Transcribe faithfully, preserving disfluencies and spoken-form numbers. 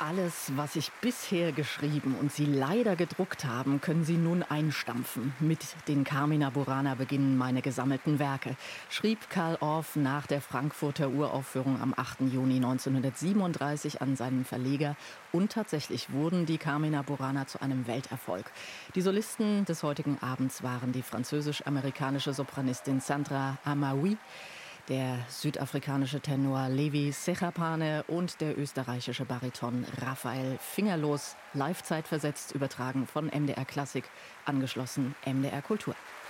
Alles, was ich bisher geschrieben und Sie leider gedruckt haben, können Sie nun einstampfen. Mit den Carmina Burana beginnen meine gesammelten Werke, schrieb Carl Orff nach der Frankfurter Uraufführung am achten Juni neunzehnhundertsiebenunddreißig an seinen Verleger. Und tatsächlich wurden die Carmina Burana zu einem Welterfolg. Die Solisten des heutigen Abends waren die französisch-amerikanische Sopranistin Sandra Amaoui, der südafrikanische Tenor Levi Sechapane und der österreichische Bariton Raphael Fingerlos, live zeitversetzt übertragen von M D R Klassik, angeschlossen M D R Kultur.